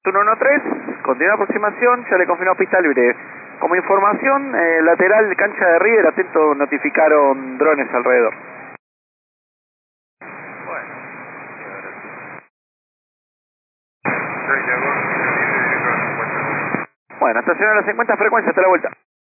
113, continúa aproximación, ya le confirmó pista libre. Como información, lateral cancha de River, atento, notificaron drones alrededor. Bueno, Bueno, estacionar a las 50 frecuencias, hasta la vuelta.